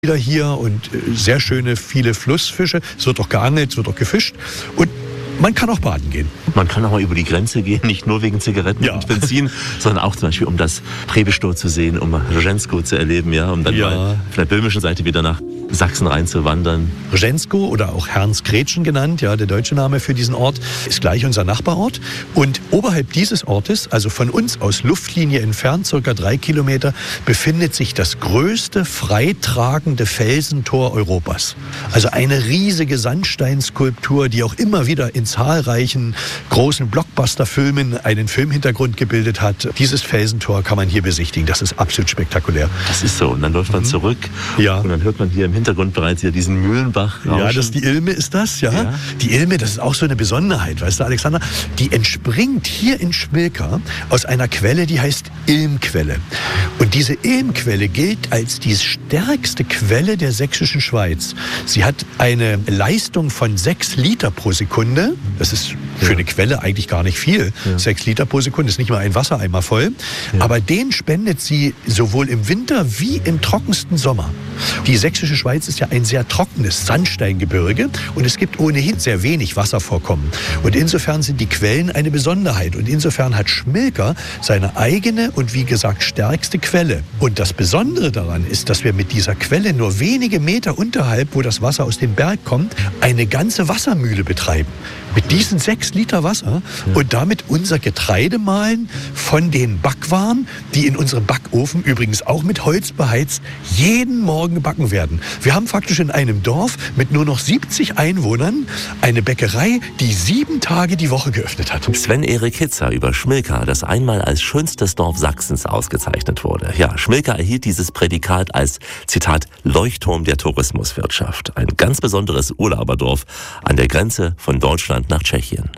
wieder hier und sehr schöne, viele Flussfische. Es wird auch geangelt, es wird auch gefischt und man kann auch baden gehen. Man kann auch mal über die Grenze gehen, nicht nur wegen Zigaretten und Benzin, sondern auch zum Beispiel, um das Prebischtor zu sehen, um Ržensko zu erleben, um dann mal von der böhmischen Seite wieder nach Sachsen rein zu wandern. Ržensko oder auch Herrnskretschen genannt, der deutsche Name für diesen Ort, ist gleich unser Nachbarort. Und oberhalb dieses Ortes, also von uns aus Luftlinie entfernt, circa 3 Kilometer, befindet sich das größte freitragende Felsentor Europas. Also eine riesige Sandsteinskulptur, die auch immer wieder in zahlreichen großen Blockbuster-Filmen einen Filmhintergrund gebildet hat. Dieses Felsentor kann man hier besichtigen. Das ist absolut spektakulär. Das ist so. Und dann läuft man zurück und dann hört man hier im Hintergrund bereits hier diesen Mühlenbach rauschen. Ja, die Ilme ist das, ja. Die Ilme, das ist auch so eine Besonderheit, weißt du, Alexander? Die entspringt hier in Schmilka aus einer Quelle, die heißt Ilmquelle. Und diese Ilmquelle gilt als die stärkste Quelle der sächsischen Schweiz. Sie hat eine Leistung von 6 Liter pro Sekunde. Das ist für eine Quelle eigentlich gar nicht viel. 6 Liter pro Sekunde ist nicht mal ein Wassereimer voll. Aber den spendet sie sowohl im Winter wie im trockensten Sommer. Die sächsische Schweiz ist ja ein sehr trockenes Sandsteingebirge und es gibt ohnehin sehr wenig Wasservorkommen. Und insofern sind die Quellen eine Besonderheit. Und insofern hat Schmilka seine eigene und wie gesagt stärkste Quelle. Und das Besondere daran ist, dass wir mit dieser Quelle nur wenige Meter unterhalb, wo das Wasser aus dem Berg kommt, eine ganze Wassermühle betreiben. Mit diesen 6 Liter Wasser und damit unser Getreide mahlen von den Backwaren, die in unserem Backofen übrigens auch mit Holz beheizt, jeden Morgen gebacken werden. Wir haben faktisch in einem Dorf mit nur noch 70 Einwohnern eine Bäckerei, die 7 Tage die Woche geöffnet hat. Sven-Erik Hitzer über Schmilka, das einmal als schönstes Dorf Sachsens ausgezeichnet wurde. Ja, Schmilka erhielt dieses Prädikat als, Zitat, Leuchtturm der Tourismuswirtschaft. Ein ganz besonderes Urlauberdorf an der Grenze von Deutschland nach Tschechien.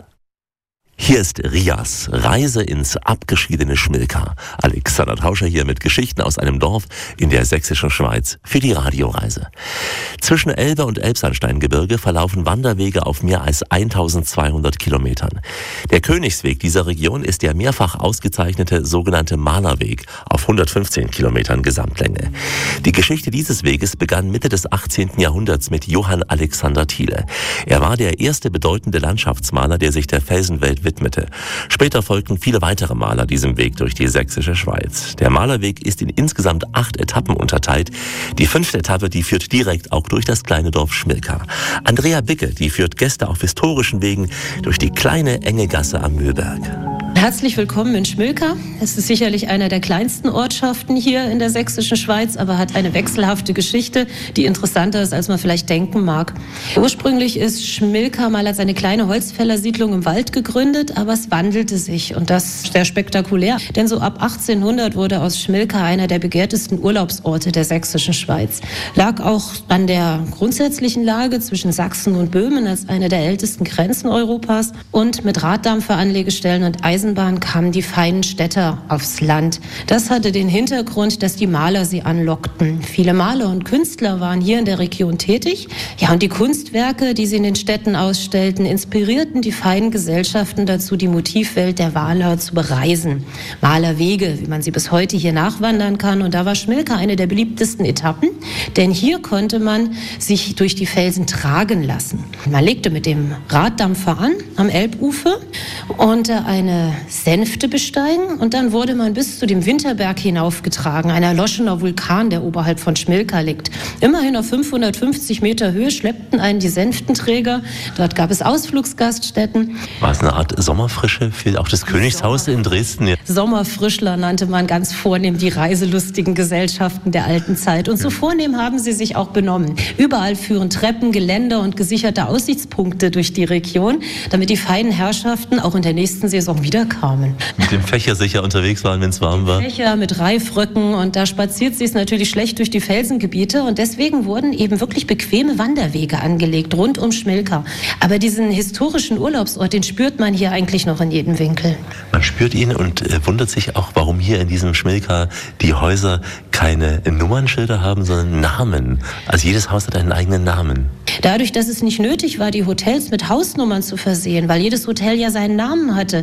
Hier ist Rias, Reise ins abgeschiedene Schmilka. Alexander Tauscher hier mit Geschichten aus einem Dorf in der sächsischen Schweiz für die Radioreise. Zwischen Elbe und Elbsandsteingebirge verlaufen Wanderwege auf mehr als 1200 Kilometern. Der Königsweg dieser Region ist der mehrfach ausgezeichnete sogenannte Malerweg auf 115 Kilometern Gesamtlänge. Die Geschichte dieses Weges begann Mitte des 18. Jahrhunderts mit Johann Alexander Thiele. Er war der erste bedeutende Landschaftsmaler, der sich der Felsenwelt widmete. Später folgten viele weitere Maler diesem Weg durch die sächsische Schweiz. Der Malerweg ist in insgesamt 8 Etappen unterteilt. Die 5. Etappe, die führt direkt auch durch das kleine Dorf Schmilka. Andrea Bicke, die führt Gäste auf historischen Wegen durch die kleine, enge Gasse am Mühlberg. Herzlich willkommen in Schmilka. Es ist sicherlich einer der kleinsten Ortschaften hier in der sächsischen Schweiz, aber hat eine wechselhafte Geschichte, die interessanter ist, als man vielleicht denken mag. Ursprünglich ist Schmilka mal als eine kleine Holzfällersiedlung im Wald gegründet, aber es wandelte sich und das sehr spektakulär. Denn so ab 1800 wurde aus Schmilka einer der begehrtesten Urlaubsorte der sächsischen Schweiz. Lag auch an der grundsätzlichen Lage zwischen Sachsen und Böhmen als eine der ältesten Grenzen Europas und mit Raddampferanlegestellen und Eisenbahn kamen die feinen Städter aufs Land. Das hatte den Hintergrund, dass die Maler sie anlockten. Viele Maler und Künstler waren hier in der Region tätig. Ja, und die Kunstwerke, die sie in den Städten ausstellten, inspirierten die feinen Gesellschaften dazu, die Motivwelt der Maler zu bereisen. Malerwege, wie man sie bis heute hier nachwandern kann. Und da war Schmilka eine der beliebtesten Etappen, denn hier konnte man sich durch die Felsen tragen lassen. Man legte mit dem Raddampfer an am Elbufer und eine Sänfte besteigen und dann wurde man bis zu dem Winterberg hinaufgetragen, ein erloschener Vulkan, der oberhalb von Schmilka liegt. Immerhin auf 550 Meter Höhe schleppten einen die Sänftenträger. Dort gab es Ausflugsgaststätten. War es eine Art Sommerfrische für auch das Königshaus in Dresden? Ja. Sommerfrischler nannte man ganz vornehm die reiselustigen Gesellschaften der alten Zeit. Und so vornehm haben sie sich auch benommen. Überall führen Treppen, Geländer und gesicherte Aussichtspunkte durch die Region, damit die feinen Herrschaften auch in der nächsten Saison wiederkamen. Mit dem Fächer sicher unterwegs waren, wenn es warm war. Fächer mit Reifröcken und da spaziert sie es natürlich schlecht durch die Felsengebiete und deswegen wurden eben wirklich bequeme Wanderwege angelegt rund um Schmilka. Aber diesen historischen Urlaubsort, den spürt man hier eigentlich noch in jedem Winkel. Man spürt ihn und wundert sich auch, warum hier in diesem Schmilka die Häuser keine Nummernschilder haben, sondern Namen. Also jedes Haus hat einen eigenen Namen. Dadurch, dass es nicht nötig war, die Hotels mit Hausnummern zu versehen, weil jedes Hotel ja seinen Namen hatte, war es in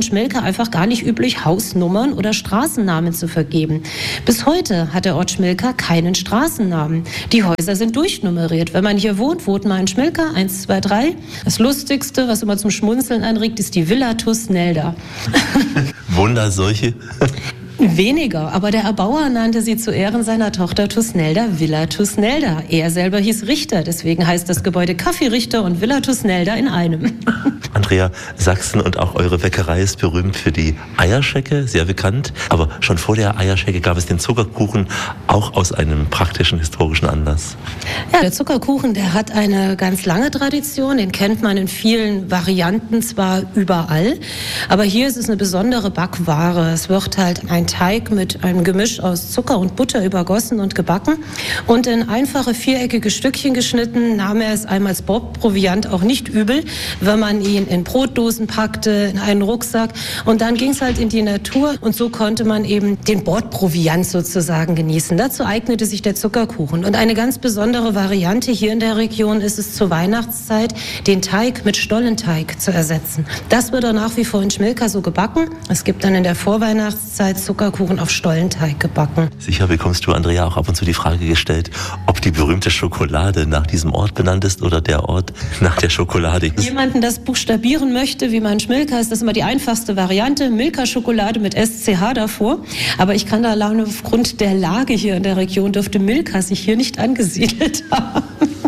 Schmilka einfach gar nicht üblich, Hausnummern oder Straßennamen zu vergeben. Bis heute hat der Ort Schmilka keinen Straßennamen. Die Häuser sind durchnummeriert. Wenn man hier wohnt, wohnt man in Schmilka 1, 2, 3. Das Lustigste, was immer zum Schmunzeln anregt, ist die Villa Thusnelda. Wohnen da solche? Weniger, aber der Erbauer nannte sie zu Ehren seiner Tochter Thusnelda Villa Thusnelda. Er selber hieß Richter, deswegen heißt das Gebäude Kaffeerichter und Villa Thusnelda in einem. Andrea, Sachsen und auch eure Bäckerei ist berühmt für die Eierschecke, sehr bekannt. Aber schon vor der Eierschecke gab es den Zuckerkuchen, auch aus einem praktischen historischen Anlass. Ja, der Zuckerkuchen, der hat eine ganz lange Tradition. Den kennt man in vielen Varianten zwar überall, aber hier ist es eine besondere Backware. Es wird halt ein Teig mit einem Gemisch aus Zucker und Butter übergossen und gebacken und in einfache viereckige Stückchen geschnitten. Nahm er es einmal als Bordproviant auch nicht übel, wenn man ihn in Brotdosen packte, in einen Rucksack, und dann ging es halt in die Natur und so konnte man eben den Bordproviant sozusagen genießen. Dazu eignete sich der Zuckerkuchen und eine ganz besondere Variante hier in der Region ist es zur Weihnachtszeit, den Teig mit Stollenteig zu ersetzen. Das wird auch nach wie vor in Schmilka so gebacken. Es gibt dann in der Vorweihnachtszeit Zuckerkuchen auf Stollenteig gebacken. Sicher bekommst du, Andrea, auch ab und zu die Frage gestellt, ob die berühmte Schokolade nach diesem Ort benannt ist oder der Ort nach der Schokolade. Wenn jemanden das buchstabieren möchte, wie man Schmilka, ist das immer die einfachste Variante. Milka-Schokolade mit SCH davor. Aber ich kann da alleine aufgrund der Lage hier in der Region dürfte Milka sich hier nicht angesiedelt haben.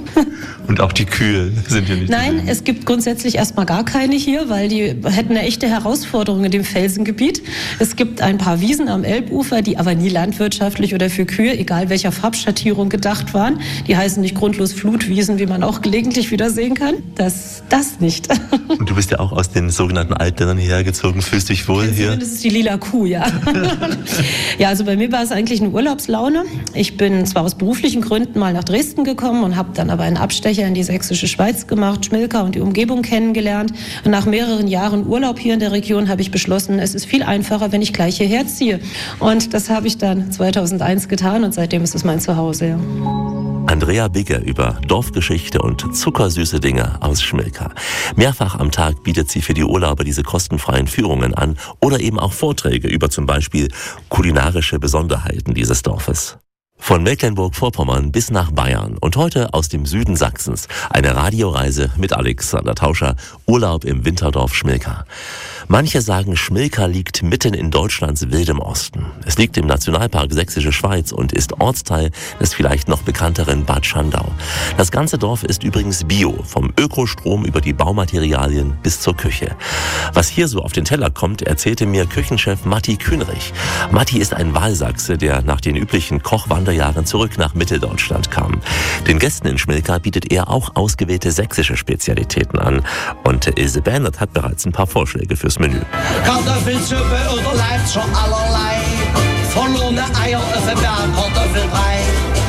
Und auch die Kühe sind hier nicht. Nein, es gibt grundsätzlich erstmal gar keine hier, weil die hätten eine echte Herausforderung in dem Felsengebiet. Es gibt ein paar Wiesen am Elbufer, die aber nie landwirtschaftlich oder für Kühe, egal welcher Farbschattierung, gedacht waren. Die heißen nicht grundlos Flutwiesen, wie man auch gelegentlich wieder sehen kann. Das nicht. Und du bist ja auch aus den sogenannten Altländern hierher gezogen. Fühlst dich wohl hier? Das ist die lila Kuh, ja. Ja, also bei mir war es eigentlich eine Urlaubslaune. Ich bin zwar aus beruflichen Gründen mal nach Dresden gekommen und habe dann aber einen Abstecher in die sächsische Schweiz gemacht, Schmilka und die Umgebung kennengelernt. Und nach mehreren Jahren Urlaub hier in der Region habe ich beschlossen, es ist viel einfacher, wenn ich gleich hierher ziehe. Und das habe ich dann 2001 getan und seitdem ist es mein Zuhause. Ja. Andrea Bigge über Dorfgeschichte und zuckersüße Dinge aus Schmilka. Mehrfach am Tag bietet sie für die Urlauber diese kostenfreien Führungen an oder eben auch Vorträge über zum Beispiel kulinarische Besonderheiten dieses Dorfes. Von Mecklenburg-Vorpommern bis nach Bayern und heute aus dem Süden Sachsens. Eine Radioreise mit Alexander Tauscher, Urlaub im Winterdorf Schmilka. Manche sagen, Schmilka liegt mitten in Deutschlands wildem Osten. Es liegt im Nationalpark Sächsische Schweiz und ist Ortsteil des vielleicht noch bekannteren Bad Schandau. Das ganze Dorf ist übrigens bio, vom Ökostrom über die Baumaterialien bis zur Küche. Was hier so auf den Teller kommt, erzählte mir Küchenchef Matti Kühnrich. Matti ist ein Wahlsachse, der nach den üblichen Kochwanderjahren zurück nach Mitteldeutschland kam. Den Gästen in Schmilka bietet er auch ausgewählte sächsische Spezialitäten an. Und Ilse Bernert hat bereits ein paar Vorschläge fürs Menü. Kartoffelsuppe oder lijkt schon allerlei. Verlorene Eier auf dem Berg, Kartoffelbrei.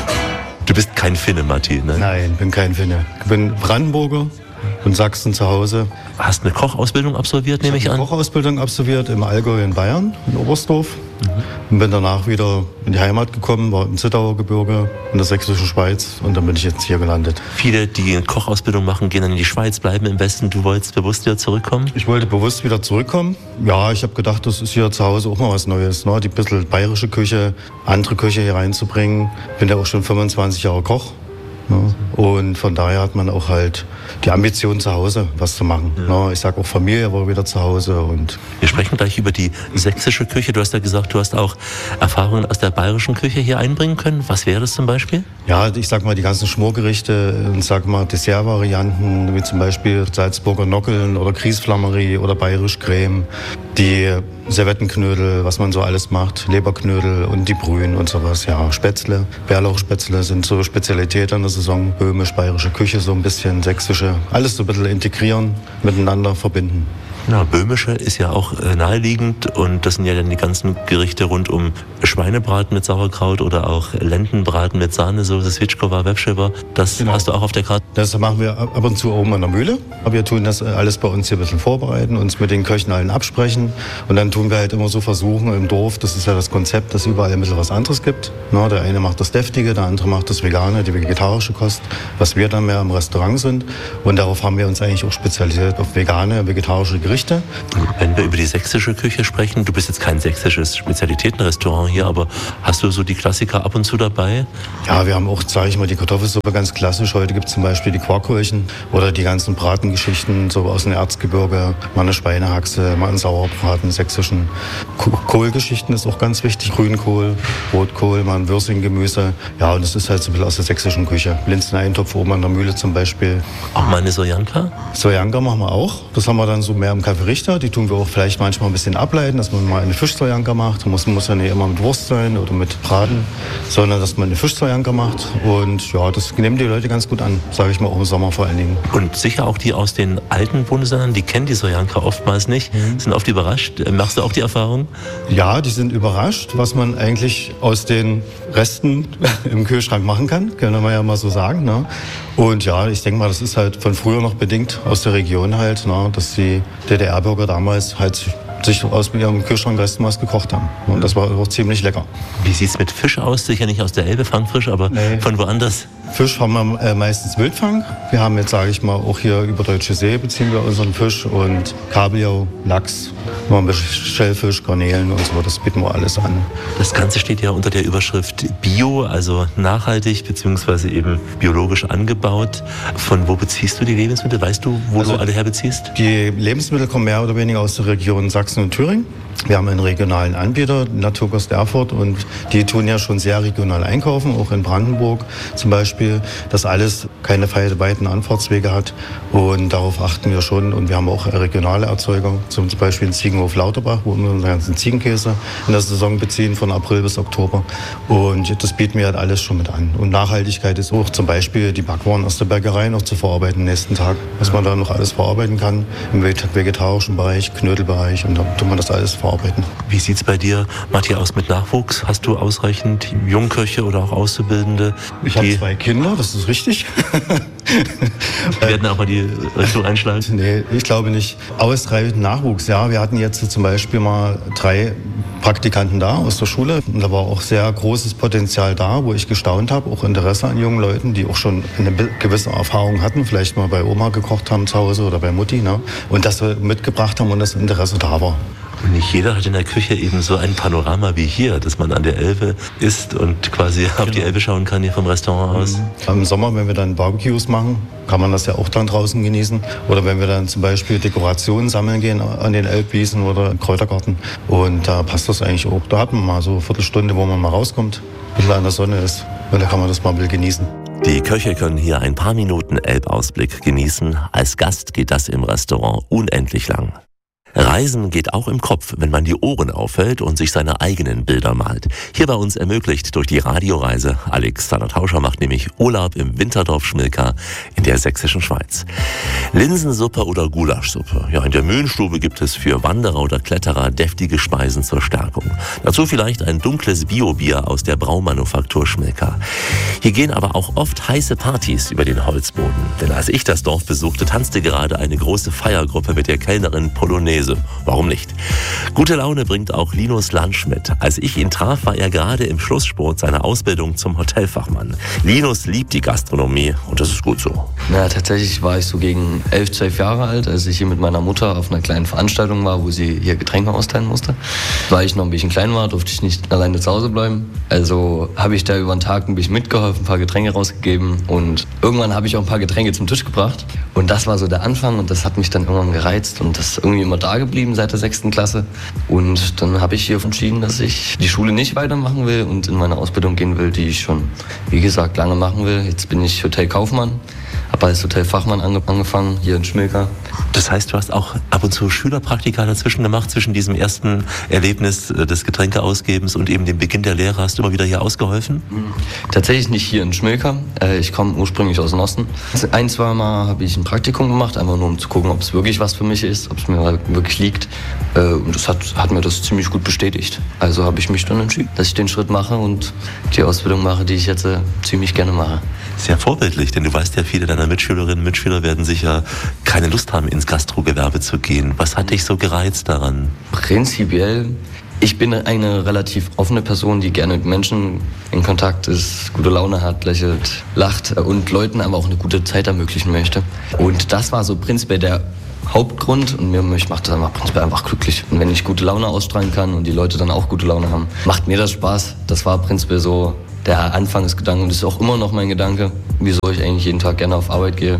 Du bist kein Finne, Matti, ne? Nein, bin kein Finne. Ich bin Brandenburger und Sachsen zu Hause. Hast eine Kochausbildung absolviert, nehme ich an? Ich habe eine Kochausbildung absolviert im Allgäu in Bayern, in Oberstdorf. Und bin danach wieder in die Heimat gekommen, war im Zittauer Gebirge, in der sächsischen Schweiz und dann bin ich jetzt hier gelandet. Viele, die eine Kochausbildung machen, gehen dann in die Schweiz, bleiben im Westen. Du wolltest bewusst wieder zurückkommen? Ich wollte bewusst wieder zurückkommen. Ja, ich habe gedacht, das ist hier zu Hause auch mal was Neues, ne? Die bisschen bayerische Küche, andere Küche hier reinzubringen. Bin ja auch schon 25 Jahre Koch. Ne? Und von daher hat man auch halt die Ambition, zu Hause was zu machen. Ja. Ne? Ich sage auch, Familie war wieder zu Hause. Und wir sprechen gleich über die sächsische Küche. Du hast ja gesagt, du hast auch Erfahrungen aus der bayerischen Küche hier einbringen können. Was wäre das zum Beispiel? Ja, ich sag mal, die ganzen Schmorgerichte und sag mal Dessertvarianten, wie zum Beispiel Salzburger Nockeln oder Grießflammerie oder bayerisch Creme, die Servettenknödel, was man so alles macht, Leberknödel und die Brühen und sowas. Ja, Spätzle, Bärlauchspätzle sind so Spezialität an der Saison. Böhmisch, bayerische Küche, so ein bisschen sächsische. Alles so ein bisschen integrieren, miteinander verbinden. Na, Böhmische ist ja auch naheliegend und das sind ja dann die ganzen Gerichte rund um Schweinebraten mit Sauerkraut oder auch Lendenbraten mit Sahnesoße, Switschkova, Webscheber. Das genau. Hast du auch auf der Karte? Das machen wir ab und zu oben an der Mühle. Aber wir tun das alles bei uns hier ein bisschen vorbereiten, uns mit den Köchen allen absprechen und dann tun wir halt immer so versuchen im Dorf, das ist ja das Konzept, dass überall ein bisschen was anderes gibt. Der eine macht das Deftige, der andere macht das Vegane, die vegetarische Kost, was wir dann mehr im Restaurant sind. Und darauf haben wir uns eigentlich auch spezialisiert, auf vegane, vegetarische Gerichte. Wenn wir über die sächsische Küche sprechen, du bist jetzt kein sächsisches Spezialitätenrestaurant hier, aber hast du so die Klassiker ab und zu dabei? Ja, wir haben auch, sage ich mal, die Kartoffelsuppe ganz klassisch. Heute gibt es zum Beispiel die Quarkhäulchen oder die ganzen Bratengeschichten so aus dem Erzgebirge. Mal eine Schweinehaxe, mal einen Sauerbraten, sächsischen. Kohlgeschichten ist auch ganz wichtig. Grünkohl, Rotkohl, mal ein Würstchengemüse. Ja, und das ist halt so ein bisschen aus der sächsischen Küche. Linseneintopf oben an der Mühle zum Beispiel. Auch mal eine Sojanka? Sojanka machen wir auch. Das haben wir dann so mehr im Kaffee Richter. Die tun wir auch vielleicht manchmal ein bisschen ableiten, dass man mal eine Fischsojanka macht. Muss ja nicht immer mit Wurst sein oder mit Braten, sondern dass man eine Fischsojanka macht. Und ja, das nehmen die Leute ganz gut an, sage ich mal, auch im Sommer vor allen Dingen. Und sicher auch die aus den alten Bundesländern, die kennen die Sojanka oftmals nicht, sind oft überrascht. Machst du auch die Erfahrung? Ja, die sind überrascht, was man eigentlich aus den Resten im Kühlschrank machen kann, können wir ja mal so sagen. Ne? Und ja, ich denke mal, das ist halt von früher noch bedingt aus der Region halt, ne? Dass die DDR-Bürger damals halt sich aus ihrem Kühlschrank Resten was gekocht haben. Und das war auch ziemlich lecker. Wie sieht es mit Fisch aus? Sicher nicht aus der Elbe, fangfrisch, aber von woanders? Fisch haben wir meistens Wildfang. Wir haben jetzt, sage ich mal, auch hier über Deutsche See beziehen wir unseren Fisch und Kabeljau, Lachs, noch ein bisschen Schellfisch, Garnelen und so, das bieten wir alles an. Das Ganze steht ja unter der Überschrift Bio, also nachhaltig bzw. eben biologisch angebaut. Von wo beziehst du die Lebensmittel? Weißt du, wo du alle herbeziehst? Die Lebensmittel kommen mehr oder weniger aus der Region Sachsen und Thüringen. Wir haben einen regionalen Anbieter, Naturkost Erfurt, und die tun ja schon sehr regional einkaufen, auch in Brandenburg zum Beispiel, dass alles keine weiten Anfahrtswege hat, und darauf achten wir schon. Und wir haben auch regionale Erzeuger, zum Beispiel den Ziegenhof Lauterbach, wo wir unseren ganzen Ziegenkäse in der Saison beziehen, von April bis Oktober. Und das bieten wir halt alles schon mit an. Und Nachhaltigkeit ist auch zum Beispiel die Backwaren aus der Bäckerei noch zu verarbeiten nächsten Tag, was man da noch alles verarbeiten kann im vegetarischen Bereich, Knödelbereich, und da tut man das alles verarbeiten. Wie sieht es bei dir, Matthias, aus mit Nachwuchs? Hast du ausreichend Jungköche oder auch Auszubildende? Ich habe 2 Kinder, das ist richtig. Wir werden auch mal die Richtung einschlagen? Nee, ich glaube nicht. Ausreichend Nachwuchs, ja. Wir hatten jetzt zum Beispiel mal 3 Praktikanten da aus der Schule. Und da war auch sehr großes Potenzial da, wo ich gestaunt habe. Auch Interesse an jungen Leuten, die auch schon eine gewisse Erfahrung hatten. Vielleicht mal bei Oma gekocht haben zu Hause oder bei Mutti. Ne? Und das wir mitgebracht haben und das Interesse da war. Und nicht jeder hat in der Küche eben so ein Panorama wie hier, dass man an der Elbe isst und quasi auf die Elbe schauen kann hier vom Restaurant aus. Im Sommer, wenn wir dann Barbecues machen, kann man das ja auch dann draußen genießen. Oder wenn wir dann zum Beispiel Dekorationen sammeln gehen an den Elbwiesen oder im Kräutergarten. Und da passt das eigentlich auch. Da hat man mal so eine Viertelstunde, wo man mal rauskommt, ein bisschen an der Sonne ist. Und da kann man das mal ein bisschen genießen. Die Köche können hier ein paar Minuten Elbausblick genießen. Als Gast geht das im Restaurant unendlich lang. Reisen geht auch im Kopf, wenn man die Ohren aufhält und sich seine eigenen Bilder malt. Hier bei uns ermöglicht durch die Radioreise. Alexander Tauscher macht nämlich Urlaub im Winterdorf Schmilka in der sächsischen Schweiz. Linsensuppe oder Gulaschsuppe. Ja, in der Mühlenstube gibt es für Wanderer oder Kletterer deftige Speisen zur Stärkung. Dazu vielleicht ein dunkles Biobier aus der Braumanufaktur Schmilka. Hier gehen aber auch oft heiße Partys über den Holzboden. Denn als ich das Dorf besuchte, tanzte gerade eine große Feiergruppe mit der Kellnerin Polonaise. Warum nicht? Gute Laune bringt auch Linus Lansch mit. Als ich ihn traf, war er gerade im Schlussspurt seiner Ausbildung zum Hotelfachmann. Linus liebt die Gastronomie und das ist gut so. Na, tatsächlich war ich so gegen 11, 12 Jahre alt, als ich hier mit meiner Mutter auf einer kleinen Veranstaltung war, wo sie hier Getränke austeilen musste. Weil ich noch ein bisschen klein war, durfte ich nicht alleine zu Hause bleiben. Also habe ich da über den Tag ein bisschen mitgeholfen, ein paar Getränke rausgegeben, und irgendwann habe ich auch ein paar Getränke zum Tisch gebracht. Und das war so der Anfang, und das hat mich dann irgendwann gereizt, und das ist irgendwie immer da geblieben seit der 6. Klasse. Und dann habe ich hier entschieden, dass ich die Schule nicht weitermachen will und in meine Ausbildung gehen will, die ich schon, wie gesagt, lange machen will. Jetzt bin ich Hotelkaufmann. Habe als Hotelfachmann angefangen, hier in Schmilka. Das heißt, du hast auch ab und zu Schülerpraktika dazwischen gemacht, zwischen diesem ersten Erlebnis des Getränkeausgebens und eben dem Beginn der Lehre. Hast du immer wieder hier ausgeholfen? Tatsächlich nicht hier in Schmilka. Ich komme ursprünglich aus dem Osten. 1, 2 Mal habe ich ein Praktikum gemacht, einfach nur um zu gucken, ob es wirklich was für mich ist, ob es mir wirklich liegt. Und das hat mir das ziemlich gut bestätigt. Also habe ich mich dann entschieden, dass ich den Schritt mache und die Ausbildung mache, die ich jetzt ziemlich gerne mache. Sehr vorbildlich, denn du weißt ja, viele deiner Mitschülerinnen und Mitschüler werden sicher keine Lust haben, ins Gastrogewerbe zu gehen. Was hat dich so gereizt daran? Prinzipiell Ich bin eine relativ offene Person, die gerne mit Menschen in Kontakt ist, gute Laune hat, lächelt, lacht und Leuten aber auch eine gute Zeit ermöglichen möchte. Und das war so prinzipiell der Hauptgrund und mir macht das einfach prinzipiell einfach glücklich. Und wenn ich gute Laune ausstrahlen kann und die Leute dann auch gute Laune haben, macht mir das Spaß. Das war prinzipiell so der Anfangsgedanke und das ist auch immer noch mein Gedanke, wieso ich eigentlich jeden Tag gerne auf Arbeit gehe.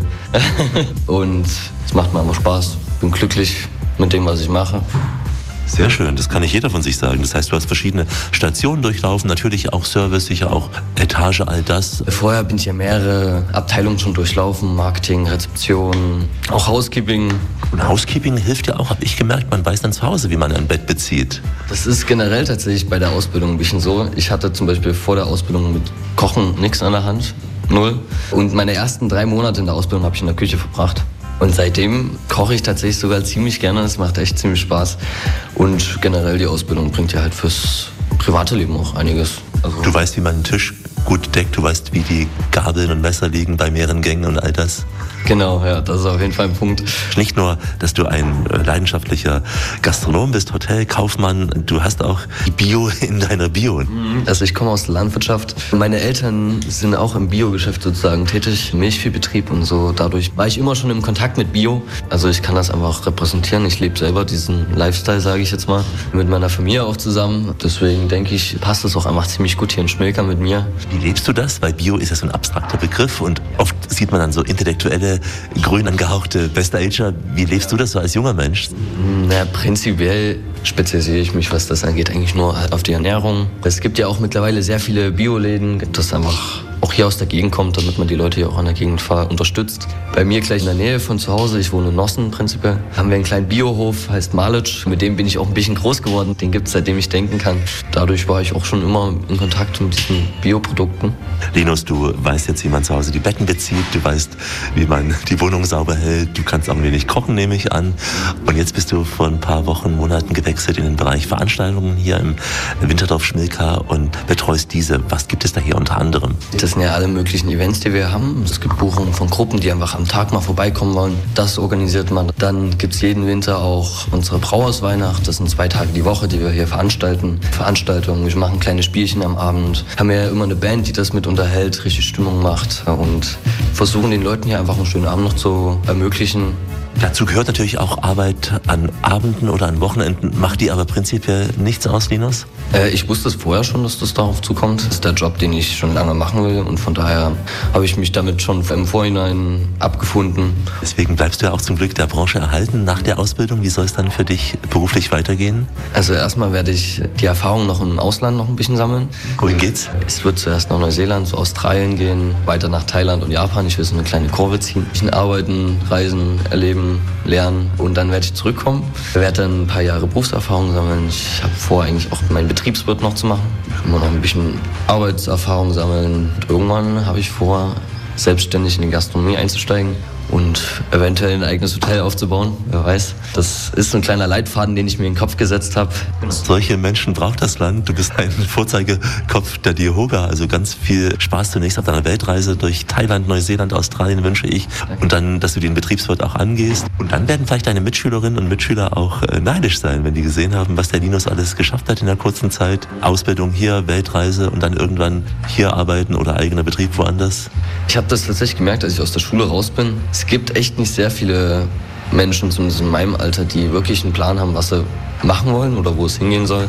Und es macht mir einfach Spaß. Bin glücklich mit dem, was ich mache. Sehr schön, das kann nicht jeder von sich sagen. Das heißt, du hast verschiedene Stationen durchlaufen, natürlich auch Service, sicher auch Etage, all das. Vorher bin ich ja mehrere Abteilungen schon durchlaufen, Marketing, Rezeption, auch Housekeeping. Und Housekeeping hilft ja auch, habe ich gemerkt, man weiß dann zu Hause, wie man ein Bett bezieht. Das ist generell tatsächlich bei der Ausbildung ein bisschen so. Ich hatte zum Beispiel vor der Ausbildung mit Kochen nichts an der Hand, 0. Und meine ersten 3 Monate in der Ausbildung habe ich in der Küche verbracht. Und seitdem koche ich tatsächlich sogar ziemlich gerne, es macht echt ziemlich Spaß. Und generell die Ausbildung bringt ja halt fürs private Leben auch einiges. Also du weißt, wie man einen Tisch gut deckt, du weißt, wie die Gabeln und Messer liegen bei mehreren Gängen und all das. Genau, ja, das ist auf jeden Fall ein Punkt. Nicht nur, dass du ein leidenschaftlicher Gastronom bist, Hotelkaufmann, du hast auch Bio in deiner Bio. Also ich komme aus der Landwirtschaft. Meine Eltern sind auch im Biogeschäft sozusagen tätig, Milchviehbetrieb und so. Dadurch war ich immer schon im Kontakt mit Bio. Also ich kann das einfach repräsentieren. Ich lebe selber diesen Lifestyle, sage ich jetzt mal, mit meiner Familie auch zusammen. Deswegen denke ich, passt es auch einfach ziemlich gut hier in Schmilka mit mir. Wie lebst du das? Weil Bio ist ja so ein abstrakter Begriff und oft sieht man dann so intellektuelle, grün angehauchte Best-Ager. Wie lebst du das so als junger Mensch? Na, prinzipiell spezialisiere ich mich, was das angeht, eigentlich nur auf die Ernährung. Es gibt ja auch mittlerweile sehr viele Bioläden, das einfach auch hier aus der Gegend kommt, damit man die Leute hier auch an der Gegend unterstützt. Bei mir gleich in der Nähe von zu Hause, ich wohne in Nossen prinzipiell, haben wir einen kleinen Biohof, heißt Malic. Mit dem bin ich auch ein bisschen groß geworden. Den gibt es, seitdem ich denken kann. Dadurch war ich auch schon immer in Kontakt mit diesen Bioprodukten. Linus, du weißt jetzt, wie man zu Hause die Betten bezieht, du weißt, wie man die Wohnung sauber hält, du kannst auch ein wenig kochen, nehme ich an. Und jetzt bist du vor ein paar Wochen, Monaten gewechselt in den Bereich Veranstaltungen hier im Winterdorf Schmilka und betreust diese. Was gibt es da hier unter anderem? Das sind ja alle möglichen Events, die wir haben. Es gibt Buchungen von Gruppen, die einfach am Tag mal vorbeikommen wollen. Das organisiert man. Dann gibt es jeden Winter auch unsere Brauhausweihnacht. Das sind 2 Tage die Woche, die wir hier veranstalten. Veranstaltungen, wir machen kleine Spielchen am Abend. Haben ja immer eine Band, die das mit unterhält, richtig Stimmung macht und versuchen den Leuten hier einfach einen schönen Abend noch zu ermöglichen. Dazu gehört natürlich auch Arbeit an Abenden oder an Wochenenden. Macht die aber prinzipiell nichts aus, Linus? Ich wusste es vorher schon, dass das darauf zukommt. Das ist der Job, den ich schon lange machen will. Und von daher habe ich mich damit schon im Vorhinein abgefunden. Deswegen bleibst du ja auch zum Glück der Branche erhalten nach der Ausbildung. Wie soll es dann für dich beruflich weitergehen? Also erstmal werde ich die Erfahrung noch im Ausland noch ein bisschen sammeln. Wohin geht's? Es wird zuerst nach Neuseeland, zu Australien gehen, weiter nach Thailand und Japan. Ich will so eine kleine Kurve ziehen. Ich will arbeiten, reisen, erleben, lernen und dann werde ich zurückkommen. Ich werde dann ein paar Jahre Berufserfahrung sammeln. Ich habe vor, eigentlich auch meinen Betriebswirt noch zu machen. Immer noch ein bisschen Arbeitserfahrung sammeln. Und irgendwann habe ich vor, selbstständig in die Gastronomie einzusteigen und eventuell ein eigenes Hotel aufzubauen. Wer weiß. Das ist so ein kleiner Leitfaden, den ich mir in den Kopf gesetzt habe. Solche Menschen braucht das Land. Du bist ein Vorzeigekopf der Yoga. Also ganz viel Spaß zunächst auf deiner Weltreise durch Thailand, Neuseeland, Australien wünsche ich. Und dann, dass du den Betriebswirt auch angehst. Und dann werden vielleicht deine Mitschülerinnen und Mitschüler auch neidisch sein, wenn die gesehen haben, was der Linus alles geschafft hat in der kurzen Zeit. Ausbildung hier, Weltreise und dann irgendwann hier arbeiten oder eigener Betrieb woanders. Ich habe das tatsächlich gemerkt, als ich aus der Schule raus bin. Es gibt echt nicht sehr viele Menschen, zumindest in meinem Alter, die wirklich einen Plan haben, was sie machen wollen oder wo es hingehen soll.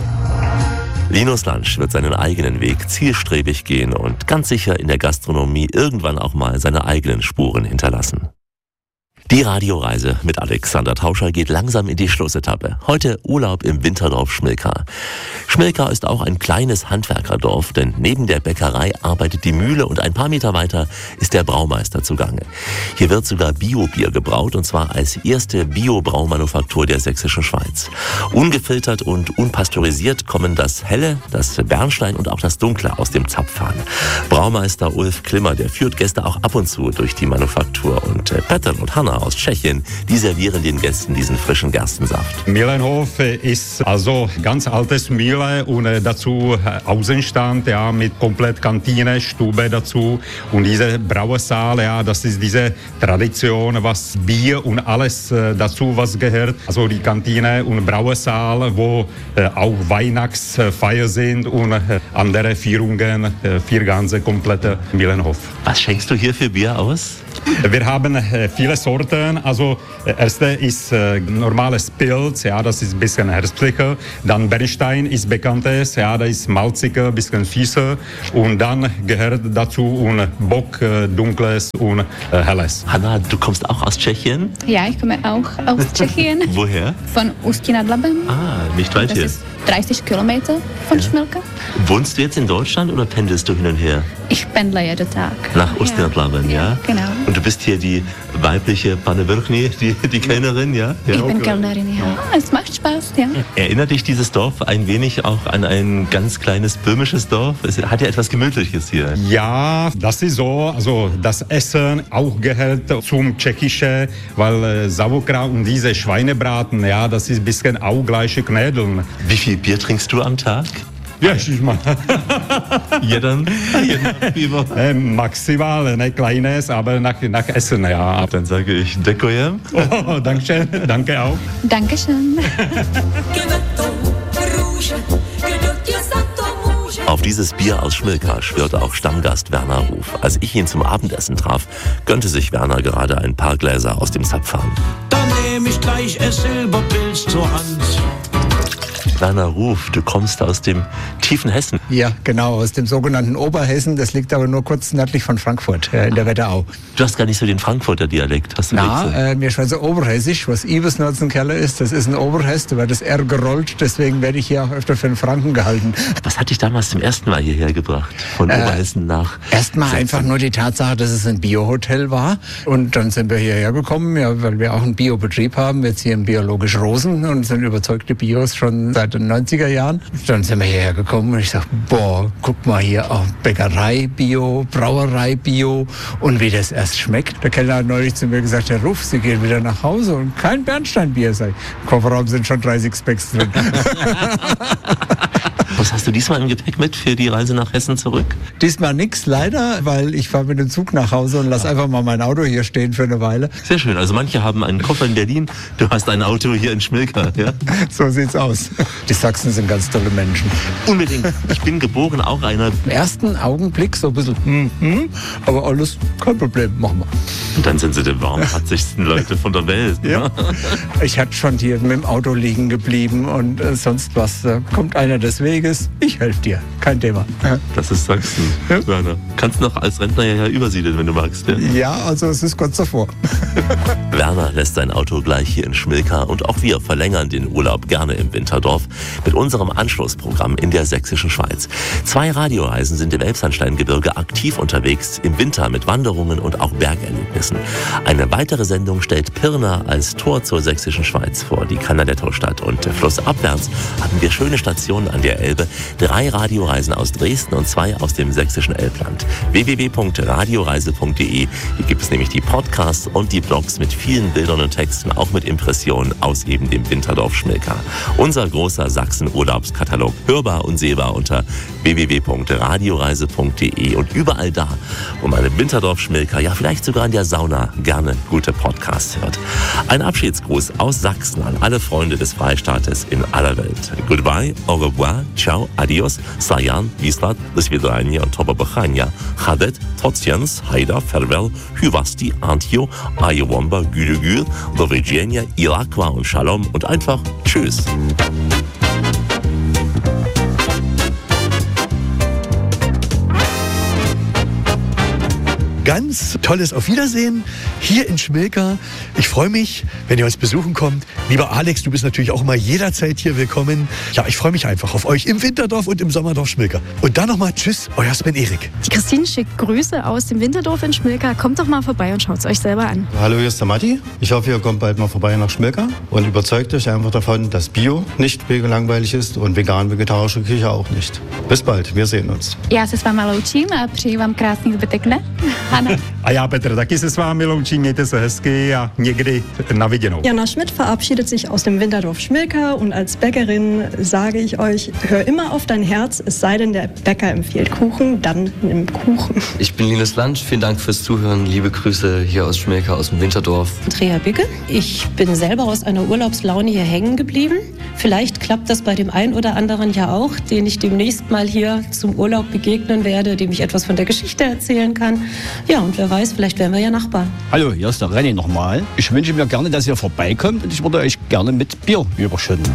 Linus Lantsch wird seinen eigenen Weg zielstrebig gehen und ganz sicher in der Gastronomie irgendwann auch mal seine eigenen Spuren hinterlassen. Die Radioreise mit Alexander Tauscher geht langsam in die Schlussetappe. Heute Urlaub im Winterdorf Schmilka. Schmilka ist auch ein kleines Handwerkerdorf, denn neben der Bäckerei arbeitet die Mühle und ein paar Meter weiter ist der Braumeister zugange. Hier wird sogar Biobier gebraut und zwar als erste Bio-Braumanufaktur der sächsischen Schweiz. Ungefiltert und unpasteurisiert kommen das Helle, das Bernstein und auch das Dunkle aus dem Zapfhahn. Braumeister Ulf Klimmer, der führt Gäste auch ab und zu durch die Manufaktur und Petter und Hanna aus Tschechien. Die servieren den Gästen diesen frischen Gerstensaft. Milenhof ist also ganz altes Mühle und dazu Außenstand, ja, mit komplett Kantine, Stube dazu und diese Brauersaal, ja, das ist diese Tradition, was Bier und alles dazu, was gehört. Also die Kantine und Brauersaal, wo auch Weihnachtsfeier sind und andere Führungen für ganze komplette Milenhof. Was schenkst du hier für Bier aus? Wir haben viele Sorten. Also erste ist normales Pilz, ja, das ist ein bisschen herbstlicher. Dann Bernstein ist bekanntes, ja, das ist malziger, ein bisschen süßer. Und dann gehört dazu ein Bock, dunkles und helles. Hanna, du kommst auch aus Tschechien? Ja, ich komme auch aus Tschechien. Woher? Von Ústí nad Labem. Ah, nicht weit hier. Das ist 30 Kilometer von Schmilka. Wohnst du jetzt in Deutschland oder pendelst du hin und her? Ich pendle jeden Tag. Nach Ústí nad Labem, ja? Genau. Und du bist hier die weibliche Pane Vrchny, die Kellnerin, ja? Ich bin Kellnerin, ja. Es macht Spaß, ja. Erinnert dich dieses Dorf ein wenig auch an ein ganz kleines böhmisches Dorf? Es hat ja etwas Gemütliches hier. Ja, das ist so. Also das Essen auch gehört zum Tschechischen, weil Sauerkraut und diese Schweinebraten, ja, das ist ein bisschen auch gleiche Knädeln. Wie viel Bier trinkst du am Tag? Ja, ich mal. Jeden maximal, ne, kleines, aber nach Essen, ja. Dann sage ich Děkujem. Oh, danke schön, danke auch. Dankeschön. Auf dieses Bier aus Schmilka schwört auch Stammgast Werner Ruf. Als ich ihn zum Abendessen traf, gönnte sich Werner gerade ein paar Gläser aus dem Zapfhahn. Dann nehme ich gleich Silberpilz zur Hand. Werner Ruf, du kommst aus dem tiefen Hessen. Ja, genau, aus dem sogenannten Oberhessen. Das liegt aber nur kurz nördlich von Frankfurt, in der Wetterau. Du hast gar nicht so den Frankfurter Dialekt, hast du nicht? Mir ist also Oberhessisch, was Ibesnotzenkeller ist. Das ist ein Oberhess, da wird das R gerollt. Deswegen werde ich hier auch öfter für einen Franken gehalten. Was hat dich damals zum ersten Mal hierher gebracht? Von Oberhessen nach Erstmal Sachsen? einfach nur die Tatsache, dass es ein Biohotel war. Und dann sind wir hierher gekommen, ja, weil wir auch einen Biobetrieb haben, jetzt hier im Biologisch Rosen und sind überzeugte Bios schon seit den 90er Jahren. Dann sind wir hierher gekommen und ich sag, boah, guck mal hier, auch Bäckerei Bio, Brauerei Bio und wie das erst schmeckt. Der Kellner hat neulich zu mir gesagt, Herr Ruf, Sie gehen wieder nach Hause und kein Bernsteinbier. Sag ich, im Kofferraum sind schon 30 Specks drin. Was hast du diesmal im Gepäck mit für die Reise nach Hessen zurück? Diesmal nix, leider, weil ich fahre mit dem Zug nach Hause und lass einfach mal mein Auto hier stehen für eine Weile. Sehr schön. Also manche haben einen Koffer in Berlin, du hast ein Auto hier in Schmilka, ja? So sieht's aus. Die Sachsen sind ganz tolle Menschen. Unbedingt. Ich bin geboren auch einer. Im ersten Augenblick so ein bisschen, aber alles kein Problem, machen wir. Und dann sind sie die warmherzigsten Leute von der Welt. Ja. Ich hatte schon hier mit dem Auto liegen geblieben und sonst was. Kommt einer des Weges, ich helfe dir. Kein Thema. Das ist Sachsen, ja. Werner. Kannst noch als Rentner hierher übersiedeln, wenn du magst. Ja, ja, also es ist kurz davor. Werner lässt sein Auto gleich hier in Schmilka und auch wir verlängern den Urlaub gerne im Winterdorf mit unserem Anschlussprogramm in der sächsischen Schweiz. 2 Radioreisen sind im Elbsandsteingebirge aktiv unterwegs, im Winter mit Wanderungen und auch Bergerlebnissen. Eine weitere Sendung stellt Pirna als Tor zur sächsischen Schweiz vor, die Canaletto-Stadt. Und flussabwärts haben wir schöne Stationen an der Elbe, 3 Radioreisen aus Dresden und 2 aus dem sächsischen Elbland. www.radioreise.de. Hier gibt es nämlich die Podcasts und die Blogs mit vielen Bildern und Texten, auch mit Impressionen aus eben dem Winterdorf Schmilka. Unser großer Sachsen-Urlaubskatalog, hörbar und sehbar unter www.radioreise.de und überall da, wo man im Winterdorf Schmilka, ja vielleicht sogar in der Sauna, gerne gute Podcasts hört. Ein Abschiedsgruß aus Sachsen an alle Freunde des Freistaates in aller Welt. Goodbye, au revoir, ciao, adios, sajan, vislat, do svidania und tobabachania, chadet, tocians, haida, farewell, hyvasti, antio, ayowamba, gülügül, do widzenia, ilakwa und shalom und einfach tschüss. Ganz tolles Auf Wiedersehen hier in Schmilka. Ich freue mich, wenn ihr uns besuchen kommt. Lieber Alex, du bist natürlich auch immer jederzeit hier willkommen. Ja, ich freue mich einfach auf euch im Winterdorf und im Sommerdorf Schmilka. Und dann nochmal tschüss, euer Sven Erik. Die Christine schickt Grüße aus dem Winterdorf in Schmilka. Kommt doch mal vorbei und schaut es euch selber an. Hallo, hier ist der Matti. Ich hoffe, ihr kommt bald mal vorbei nach Schmilka und überzeugt euch einfach davon, dass Bio nicht langweilig ist und vegan-vegetarische Küche auch nicht. Bis bald, wir sehen uns. Já se s váma loučím a přeji vám krásný zbytek dne. Hanna. A já, Petr, taky se s vámi loučím, mějte se hezky a někdy na viděnou. Jana Schmidt verabschiedet sich aus dem Winterdorf Schmilka und als Bäckerin sage ich euch, hör immer auf dein Herz, es sei denn, der Bäcker empfiehlt Kuchen, dann nimm Kuchen. Ich bin Linus Lansch, vielen Dank fürs Zuhören, liebe Grüße hier aus Schmilka, aus dem Winterdorf. Andrea Bicke. Ich bin selber aus einer Urlaubslaune hier hängen geblieben. Vielleicht klappt das bei dem einen oder anderen ja auch, den ich demnächst mal hier zum Urlaub begegnen werde, dem ich etwas von der Geschichte erzählen kann. Ja, und wer weiß, vielleicht werden wir ja Nachbarn. Hallo, hier ist der René nochmal. Ich wünsche mir gerne, dass ihr vorbeikommt und ich würde euch gerne mit Bier überschütten.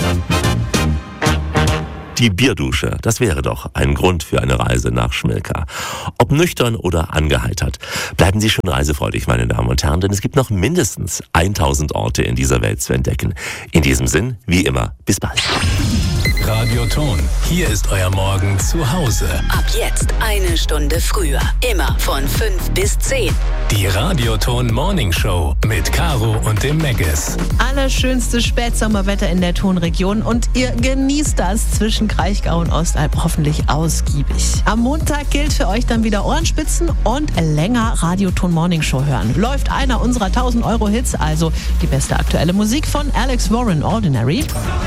Die Bierdusche, das wäre doch ein Grund für eine Reise nach Schmilka. Ob nüchtern oder angeheitert, bleiben Sie schon reisefreudig, meine Damen und Herren, denn es gibt noch mindestens 1000 Orte in dieser Welt zu entdecken. In diesem Sinn, wie immer, bis bald. Radioton, hier ist euer Morgen zu Hause. Ab jetzt 1 Stunde früher, immer von 5 bis 10. Die Radioton Morning Show mit Caro und dem Meggis. Allerschönste Spätsommerwetter in der Tonregion und ihr genießt das zwischen Kraichgau und Ostalb hoffentlich ausgiebig. Am Montag gilt für euch dann wieder Ohrenspitzen und länger Radioton Morning Show hören. Läuft einer unserer 1000 Euro Hits, also die beste aktuelle Musik von Alex Warren, Ordinary.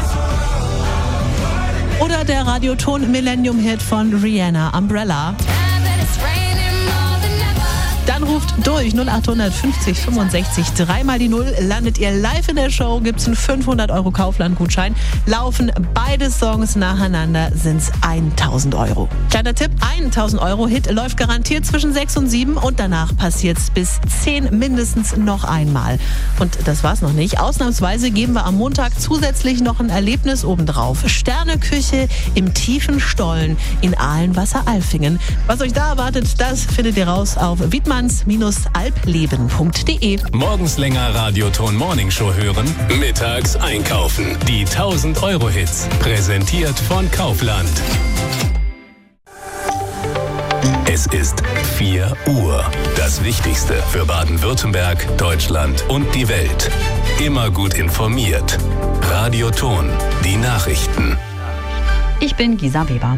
Oder der Radioton Millennium Hit von Rihanna, Umbrella. Dann ruft durch 0850 65 3 die 0. Landet ihr live in der Show, gibt's einen 500 Euro Kaufland-Gutschein. Laufen beide Songs nacheinander, sind's 1000 Euro. Kleiner Tipp, 1000 Euro Hit läuft garantiert zwischen 6 und 7 und danach passiert's bis 10 mindestens noch einmal. Und das war's noch nicht. Ausnahmsweise geben wir am Montag zusätzlich noch ein Erlebnis obendrauf. Sterneküche im tiefen Stollen in Ahlenwasser-Alfingen. Was euch da erwartet, das findet ihr raus auf wiedmanns-albleben.de. Morgens länger Radioton Morning Show hören, mittags einkaufen. Die 1000 Euro Hits, präsentiert von Kaufland. Es ist 4 Uhr. Das Wichtigste für Baden-Württemberg, Deutschland und die Welt. Immer gut informiert. Radioton, die Nachrichten. Ich bin Gisa Weber.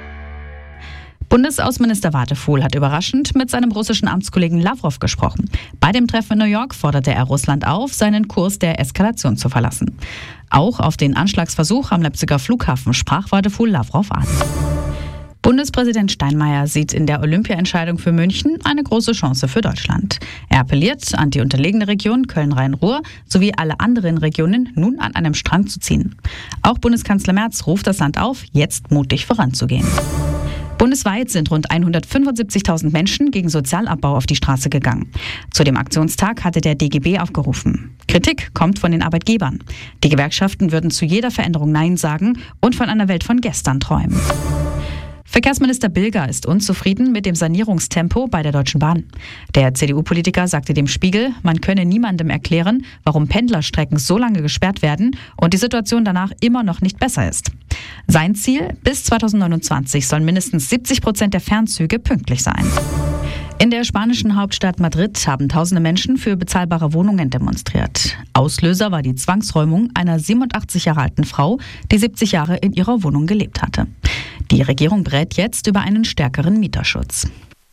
Bundesaußenminister Wadefuhl hat überraschend mit seinem russischen Amtskollegen Lavrov gesprochen. Bei dem Treffen in New York forderte er Russland auf, seinen Kurs der Eskalation zu verlassen. Auch auf den Anschlagsversuch am Leipziger Flughafen sprach Wadefuhl Lavrov an. Bundespräsident Steinmeier sieht in der Olympia-Entscheidung für München eine große Chance für Deutschland. Er appelliert an die unterlegene Region Köln-Rhein-Ruhr sowie alle anderen Regionen, nun an einem Strang zu ziehen. Auch Bundeskanzler Merz ruft das Land auf, jetzt mutig voranzugehen. Bundesweit sind rund 175.000 Menschen gegen Sozialabbau auf die Straße gegangen. Zu dem Aktionstag hatte der DGB aufgerufen. Kritik kommt von den Arbeitgebern. Die Gewerkschaften würden zu jeder Veränderung Nein sagen und von einer Welt von gestern träumen. Verkehrsminister Bilger ist unzufrieden mit dem Sanierungstempo bei der Deutschen Bahn. Der CDU-Politiker sagte dem Spiegel, man könne niemandem erklären, warum Pendlerstrecken so lange gesperrt werden und die Situation danach immer noch nicht besser ist. Sein Ziel, bis 2029 sollen mindestens 70% der Fernzüge pünktlich sein. In der spanischen Hauptstadt Madrid haben tausende Menschen für bezahlbare Wohnungen demonstriert. Auslöser war die Zwangsräumung einer 87 Jahre alten Frau, die 70 Jahre in ihrer Wohnung gelebt hatte. Die Regierung berät jetzt über einen stärkeren Mieterschutz.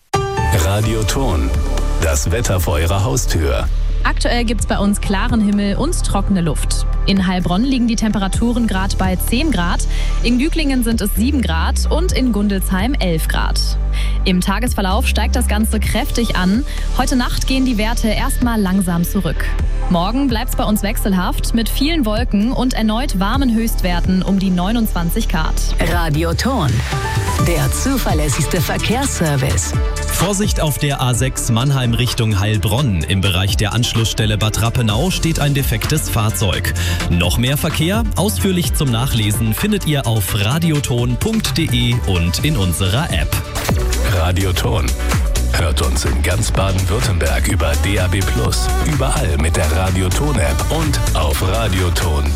Radioton, das Wetter vor eurer Haustür. Aktuell gibt es bei uns klaren Himmel und trockene Luft. In Heilbronn liegen die Temperaturen gerade bei 10 Grad, in Güglingen sind es 7 Grad und in Gundelsheim 11 Grad. Im Tagesverlauf steigt das Ganze kräftig an. Heute Nacht gehen die Werte erstmal langsam zurück. Morgen bleibt es bei uns wechselhaft mit vielen Wolken und erneut warmen Höchstwerten um die 29 Grad. Radioton, der zuverlässigste Verkehrsservice. Vorsicht auf der A6 Mannheim Richtung Heilbronn. Im Bereich der Anschlussstelle Bad Rappenau steht ein defektes Fahrzeug. Noch mehr Verkehr, ausführlich zum Nachlesen, findet ihr auf radioton.de und in unserer App. Radioton. Hört uns in ganz Baden-Württemberg über DAB+, überall mit der Radioton-App und auf radioton.de.